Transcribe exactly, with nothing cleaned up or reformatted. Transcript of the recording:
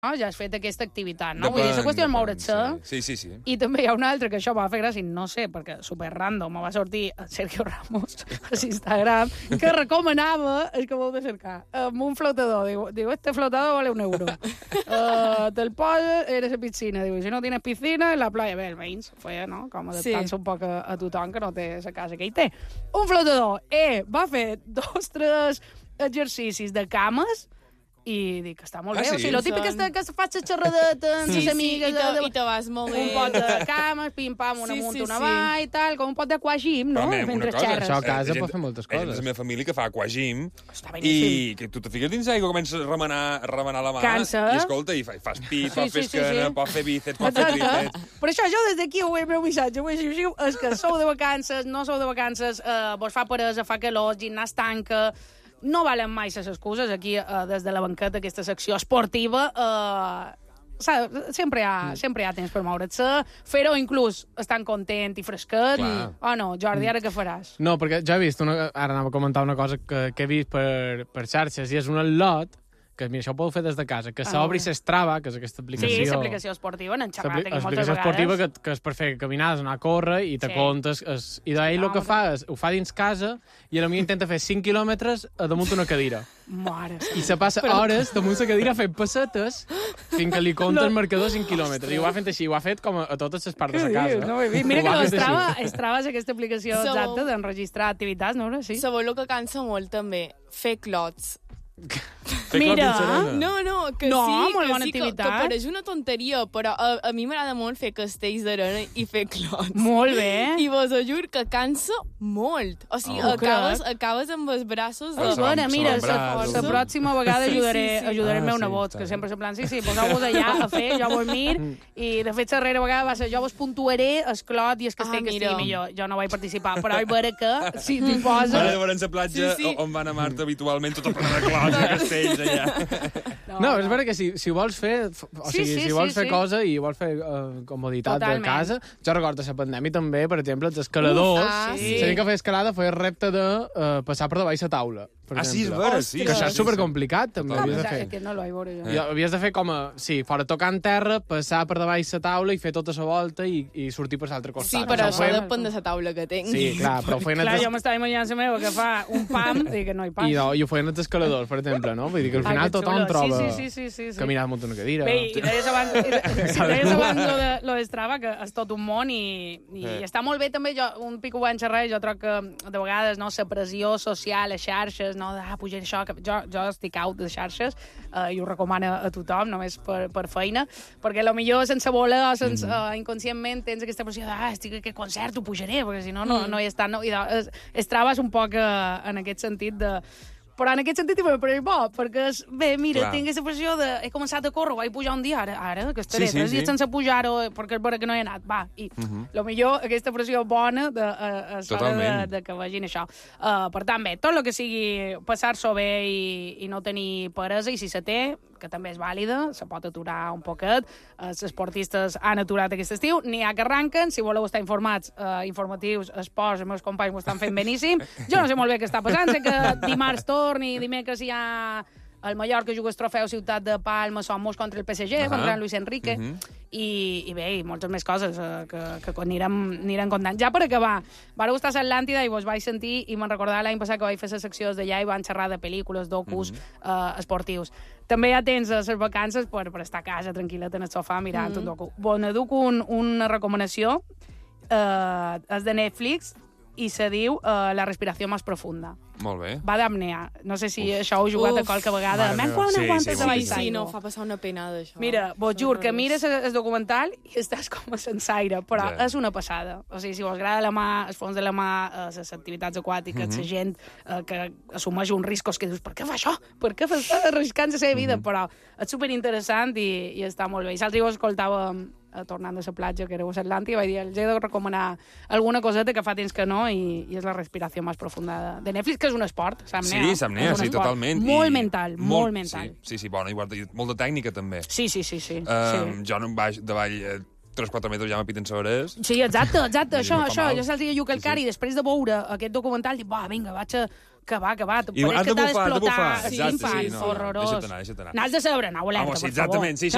no? Ja has fet aquesta activitat, no? Depèn, Vull dir, la qüestió de moure't-se. Sí, sí, sí. I també hi ha una altra que això va fer gràcia, no sé, perquè super random, me va sortir Sergio Ramos a Instagram, que recomanava, és que vol de cercar, amb un flotador. Diu, diu este flotador vale un euro. Uh, te'l poses, eres a piscina. Diu, si no tienes piscina, en la playa. Bé, almenys, feia, no? Com adaptant-se sí. un poc a, a tothom que no té la casa que hi té. Un flotador. Eh, va fer dos, tres exercicis de cames i dic que està molt ah, bé. Sí? O sigui, lo típic és que se fas la xerradeta amb les sí, amigues. Sí, i, te, de, i te vas molt bé. Un pot de cames, pim-pam, una sí, amunt, sí, una avall, sí. tal, com un pot d'aquagim, no? Però, mentre cosa, xerres. Això a casa eh, pot fer moltes coses. És la meva família que fa aquagim i que tu te fiques dins aigua, comences a remenar, remenar la mà Cansa. i escolta, i fas pit, sí, pots fer sí, sí, esquena, sí. pots fer bíceps, pots fer tríceps. Per això jo des d'aquí, el meu missatge, el meu és que sou de vacances, no sou de vacances, eh, vos fa peresa, fa calor, gimnàs tanca. No valen mai les excuses aquí, eh, des de la banqueta, aquesta secció esportiva. Eh, sempre, hi ha, sempre hi ha temps per moure't-se, fer-ho inclús estant content i fresquet. Clar. O no, Jordi, ara què faràs? No, perquè jo he vist, una, ara anava a comentar una cosa que, que he vist per, per xarxes, i és un lot que mira, això ho podeu fer des de casa, que s'obri ah, Strava, que és aquesta aplicació... Sí, l'aplicació esportiva, n'han xerrat aquí moltes vegades. L'aplicació esportiva que, que és per fer caminades, anar a córrer, i te sí. comptes... Es, I d'ahir el que fa és, ho fa dins casa, i a mi intenta fer cinc quilòmetres damunt una cadira. Mare. I se passa Però... hores damunt la cadira fent pessetes fins que li compta el marcador cinc quilòmetres. I ho ha fet així, ho ha fet com a, a totes les parts de la casa. No, mira que l'Strava Strava és aquesta aplicació so, exacta d'enregistrar activitats, no? Sí. Sabeu el que cansa molt, també? Fer clots. Mira, no, no, que no, sí, molt que bona sí, que, activitat. que pareix una tonteria, però a, a mi m'agrada molt fer castells d'arena i fer clots. Molt bé. I vos ho juro que cansa molt. O sigui, oh, acabes, acabes amb els braços... De... Bona, mira, la pròxima vegada ajudaré, sí, sí, sí. ajudaré ah, el meu sí, nebot, que sempre és en plan, sí, sí, poseu-vos allà a fer, jo vos mir, i de fet la darrera vegada va ser, jo vos puntuaré el clot i el castell ah, que estigui millor. Jo no vaig participar, però vaig veure que, si t'hi poses... Ara de veure en la platja sí, sí. on va anar Marta habitualment, tota plena de clots i castells allà. No, no, és vera que si, si vols fer, o sigui, sí, sí, si vols sí, fer sí. cosa i vols fer uh, comoditat Totalment. de casa, jo recordo la pandèmia també, per exemple, els escaladors, ah, sí. si que fer escalada feia el repte de uh, passar per davall la taula. Ah, sí, és vera, sí. Que això és supercomplicat, també. No, havies de fer. Que no l'ho vaig veure jo. I havies de fer com a, sí, fora tocant terra, passar per davall la taula i fer tota la volta i, i sortir per l'altre costat. Sí, però això, això depèn de la taula que tinc. Sí, clar, però ho feien... Clar, jo m'estava imaginant la meva, que fa un pam i que no hi pas. I, no, i ho feien els escaladors, per exemple, no? Vull dir que al final Ai, tothom xulo. troba sí, sí, sí, sí, sí. caminar damunt una cadira. Bé, i deies abans, i deies abans lo, de, lo de Strava, que és tot un món i, i eh. està molt bé també, jo un pic ho vaig xerrar, jo trobo que de vegades no, la pressió social, les xarxes, no, de, ah, pujar això, que jo, jo estic out de xarxes eh, i ho recomano a tothom, només per, per feina, perquè potser sense voler o sense, mm -hmm. uh, inconscientment tens aquesta pressió de, ah, estic a aquest concert, ho pujaré, perquè si no, no, no hi està. No, i de, es trabes un poc uh, en aquest sentit de... Però en aquest sentit m'ha pareix bo, perquè és, bé, mira, Clar. tinc aquesta pressió de... He començat a córrer, vaig pujar un dia, ara, ara que estaré sí, sí, tres sí. dies sense pujar-ho, perquè és vera que no he anat, va. I, uh -huh. lo millor, aquesta pressió bona de, a, a de, de que vegin això. Uh, per tant, bé, tot el que sigui passar-s'ho bé i, i no tenir peresa, i si se té, que també és vàlida, se pot aturar un poquet. Els esportistes han aturat aquest estiu, n'hi ha que arranquen, si voleu estar informats, eh, informatius, esports, els meus companys ho estan fent beníssim. Jo no sé molt bé què està passant, sé que dimarts torni, dimecres hi ha el Mallorca juga el trofeu Ciutat de Palma, Somos contra el P S G, uh -huh. contra en Luis Enrique, uh -huh. i, i bé, i moltes més coses eh, que, que anirem, anirem comptant. Ja per acabar, vareu estar a Atlàntida i vos vaig sentir, i me'n recordava l'any passat que vaig fer les seccions d'allà i van xerrar de pel·lícules, docus, uh -huh. eh, esportius. També ja tens les vacances per, per estar a casa tranquil·let en el sofà mirant uh -huh. un docu. Bon, educo un, una recomanació, eh, és de Netflix, i se diu uh, La respiració més profunda. Molt bé. Va d'apnea. No sé si Uf. això ho heu jugat Uf. a qualque vegada. Men, quan sí, aguantes sí, de sí, sí, no, fa passar una pena d'això. Mira, vos jur que mires el documental i estàs com a sensaire, però yeah. és una passada. O sigui, si vos agrada la mà, el fons de la mà, eh, les activitats aquàtiques, mm -hmm. la gent eh, que assumeix uns riscos que dius, per què fa això? Per què està arriscant la seva vida? Mm -hmm. Però és superinteressant i, i està molt bé. I l'altre dia ho escoltàvem tornant de la platja, que era a Atlàntida, i vaig dir, els he de recomanar alguna coseta que fa temps que no, i, i és La respiració més profunda de Netflix, que és un esport, s'apnea. Sí, s'apnea, sí, totalment. Molt I mental, molt, molt mental. Sí, sí, sí, bueno, igual, molt de tècnica, també. Sí, sí, sí. sí, um, sí. Jo no em baix davall eh, tres o quatre metres ja m'apiten sobres. Sí, exacte, exacte, això, això. Jo l'altre dia jugo al car i després de veure aquest documental dic, va, vinga, vaig a... Que va, que va, I has de bufar, has de bufar. Sí, Exacte, infant, sí, no, horrorós. Deixa-te anar, deixa-te anar. N'has de saber, anar, Oleta, Vamos, per exactament, favor. sí,